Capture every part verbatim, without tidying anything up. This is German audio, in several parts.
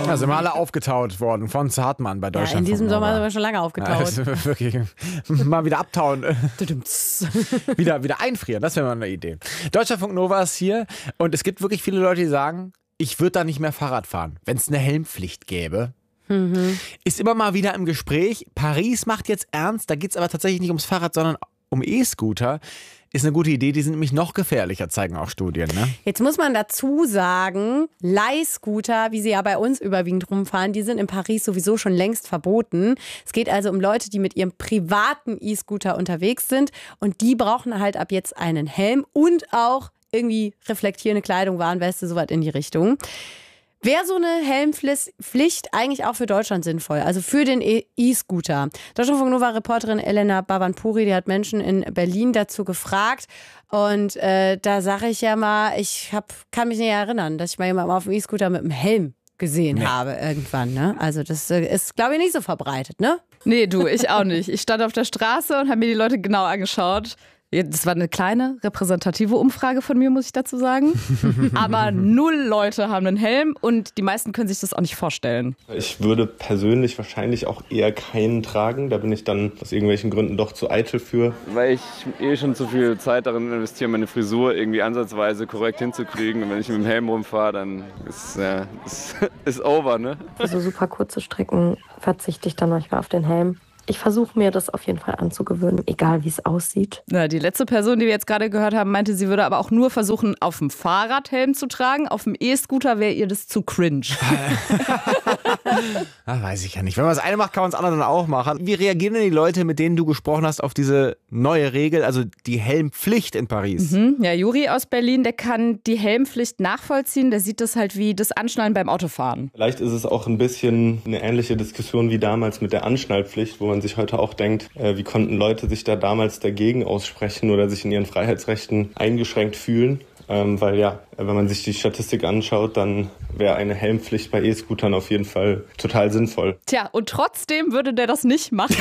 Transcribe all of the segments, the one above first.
Ja, sind wir alle aufgetaut worden von Zartmann bei Deutschland. Ja, in diesem Sommer sind wir schon lange aufgetaut. Ja, wirklich. Mal wieder abtauen. wieder, wieder einfrieren, das wäre mal eine Idee. Deutschlandfunk Nova ist hier und es gibt wirklich viele Leute, die sagen, ich würde da nicht mehr Fahrrad fahren, wenn es eine Helmpflicht gäbe. Mhm. Ist immer mal wieder im Gespräch. Paris macht jetzt ernst, da geht es aber tatsächlich nicht ums Fahrrad, sondern um E-Scooter. Ist eine gute Idee, die sind nämlich noch gefährlicher, zeigen auch Studien. Ne? Jetzt muss man dazu sagen, Leihscooter, wie sie ja bei uns überwiegend rumfahren, die sind in Paris sowieso schon längst verboten. Es geht also um Leute, die mit ihrem privaten E-Scooter unterwegs sind und die brauchen halt ab jetzt einen Helm und auch irgendwie reflektierende Kleidung, Warnweste, soweit in die Richtung. Wäre so eine Helmpflicht eigentlich auch für Deutschland sinnvoll, also für den E-Scooter? Deutschlandfunk Nova-Reporterin Elena Bavanpuri, die hat Menschen in Berlin dazu gefragt. Und äh, da sage ich ja mal, ich hab, kann mich nicht erinnern, dass ich mal jemanden auf dem E-Scooter mit einem Helm gesehen nee. habe irgendwann. Ne? Also das äh, ist, glaube ich, nicht so verbreitet, ne? Nee, du, ich auch nicht. Ich stand auf der Straße und habe mir die Leute genau angeschaut. Das war eine kleine repräsentative Umfrage von mir, muss ich dazu sagen. Aber null Leute haben einen Helm und die meisten können sich das auch nicht vorstellen. Ich würde persönlich wahrscheinlich auch eher keinen tragen. Da bin ich dann aus irgendwelchen Gründen doch zu eitel für. Weil ich eh schon zu viel Zeit darin investiere, meine Frisur irgendwie ansatzweise korrekt hinzukriegen. Und wenn ich mit dem Helm rumfahre, dann ist ja, ist, ist over, ne? Für so super kurze Strecken verzichte ich dann manchmal auf den Helm. Ich versuche mir das auf jeden Fall anzugewöhnen, egal wie es aussieht. Ja, die letzte Person, die wir jetzt gerade gehört haben, meinte, sie würde aber auch nur versuchen, auf dem Fahrrad Helm zu tragen. Auf dem E-Scooter wäre ihr das zu cringe. Ach, weiß ich ja nicht. Wenn man das eine macht, kann man das andere dann auch machen. Wie reagieren denn die Leute, mit denen du gesprochen hast, auf diese neue Regel, also die Helmpflicht in Paris? Mhm. Ja, Juri aus Berlin, der kann die Helmpflicht nachvollziehen. Der sieht das halt wie das Anschnallen beim Autofahren. Vielleicht ist es auch ein bisschen eine ähnliche Diskussion wie damals mit der Anschnallpflicht, wo man sich heute auch denkt, äh, wie konnten Leute sich da damals dagegen aussprechen oder sich in ihren Freiheitsrechten eingeschränkt fühlen. Ähm, weil ja, wenn man sich die Statistik anschaut, dann wäre eine Helmpflicht bei E-Scootern auf jeden Fall total sinnvoll. Tja, und trotzdem würde der das nicht machen.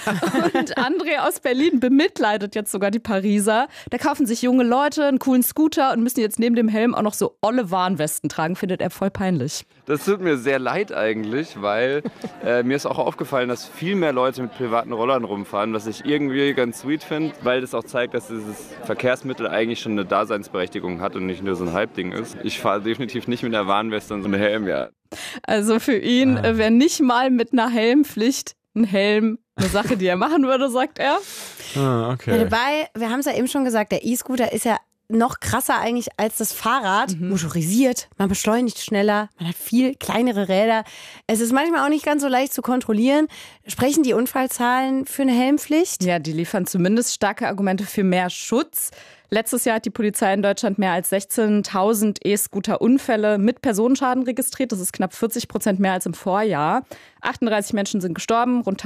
Und André aus Berlin bemitleidet jetzt sogar die Pariser. Da kaufen sich junge Leute einen coolen Scooter und müssen jetzt neben dem Helm auch noch so olle Warnwesten tragen. Findet er voll peinlich. Das tut mir sehr leid eigentlich, weil äh, mir ist auch aufgefallen, dass viel mehr Leute mit privaten Rollern rumfahren, was ich irgendwie ganz sweet finde, weil das auch zeigt, dass dieses Verkehrsmittel eigentlich schon eine Daseinsberechtigung hat und nicht nur so ein Halbding ist. Ich fahre definitiv nicht mit einer Warnweste und so einem Helm, ja. Also für ihn Ah. wäre nicht mal mit einer Helmpflicht ein Helm eine Sache, die er machen würde, sagt er. Ah, okay. Ja, dabei, wir haben es ja eben schon gesagt, der E-Scooter ist ja noch krasser eigentlich als das Fahrrad. Mhm. Motorisiert, man beschleunigt schneller, man hat viel kleinere Räder. Es ist manchmal auch nicht ganz so leicht zu kontrollieren. Sprechen die Unfallzahlen für eine Helmpflicht? Ja, die liefern zumindest starke Argumente für mehr Schutz. Letztes Jahr hat die Polizei in Deutschland mehr als sechzehntausend E-Scooter-Unfälle mit Personenschaden registriert. Das ist knapp vierzig Prozent mehr als im Vorjahr. achtunddreißig Menschen sind gestorben, rund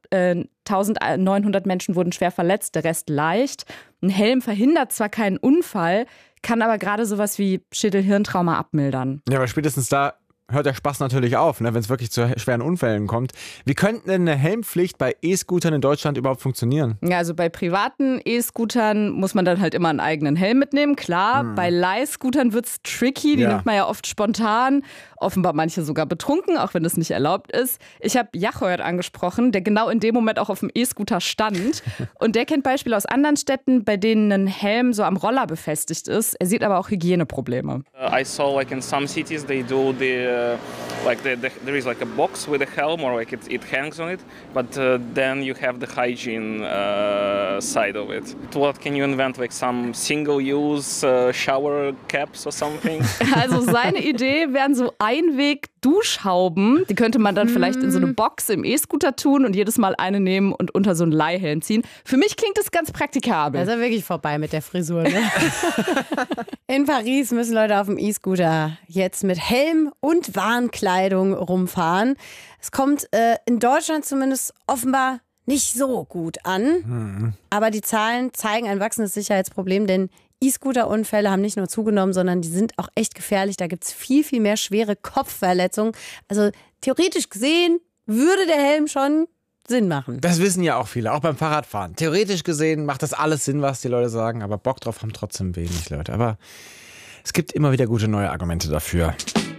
eintausendneunhundert Menschen wurden schwer verletzt, der Rest leicht. Ein Helm verhindert zwar keinen Unfall, kann aber gerade sowas wie Schädel-Hirntrauma abmildern. Ja, aber spätestens da hört der Spaß natürlich auf, ne, wenn es wirklich zu schweren Unfällen kommt. Wie könnte denn eine Helmpflicht bei E-Scootern in Deutschland überhaupt funktionieren? Ja, also bei privaten E-Scootern muss man dann halt immer einen eigenen Helm mitnehmen, klar. Hm. Bei Leihscootern wird's tricky, die Ja. nimmt man ja oft spontan. Offenbar manche sogar betrunken, auch wenn das nicht erlaubt ist. Ich habe Jachoyert angesprochen, der genau in dem Moment auch auf dem E-Scooter stand. Und der kennt Beispiele aus anderen Städten, bei denen ein Helm so am Roller befestigt ist. Er sieht aber auch Hygieneprobleme. Uh, I saw like in some cities they do the uh, like the, the, there is like a box with a helm or like it, it hangs on it, but uh, then you have the hygiene uh, side of it. What can you invent, like some single-use uh, shower caps or something? Also seine Idee wären so Einweg-Duschhauben. Die könnte man dann vielleicht in so eine Box im E-Scooter tun und jedes Mal eine nehmen und unter so einen Leihhelm ziehen. Für mich klingt das ganz praktikabel. Das ist ja wirklich vorbei mit der Frisur, ne? In Paris müssen Leute auf dem E-Scooter jetzt mit Helm und Warnkleidung rumfahren. Es kommt äh, in Deutschland zumindest offenbar nicht so gut an. Mhm. Aber die Zahlen zeigen ein wachsendes Sicherheitsproblem, denn E-Scooter-Unfälle haben nicht nur zugenommen, sondern die sind auch echt gefährlich. Da gibt es viel, viel mehr schwere Kopfverletzungen. Also theoretisch gesehen würde der Helm schon Sinn machen. Das wissen ja auch viele, auch beim Fahrradfahren. Theoretisch gesehen macht das alles Sinn, was die Leute sagen, aber Bock drauf haben trotzdem wenig Leute. Aber es gibt immer wieder gute neue Argumente dafür.